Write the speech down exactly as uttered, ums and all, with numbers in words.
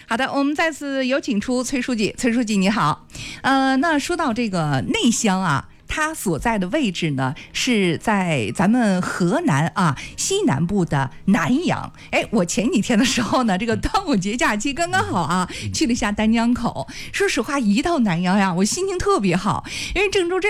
好的，我们再次有请出崔书记。崔书记你好，呃，那说到这个内乡啊，它所在的位置呢是在咱们河南啊西南部的南阳。哎，我前几天的时候呢，这个端午节假期刚刚好啊，去了一下丹江口。说实话，一到南阳呀，我心情特别好，因为郑州这